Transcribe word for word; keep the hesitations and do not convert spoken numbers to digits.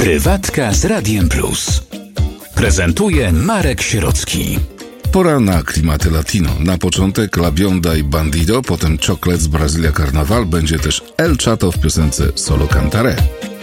Prywatka z Radiem Plus. Prezentuje Marek Sierocki. Pora na klimaty latino. Na początek La Bionda i Bandido, potem Chocolate z Brazylia Carnaval, będzie też El Chato w piosence Solo Cantaré.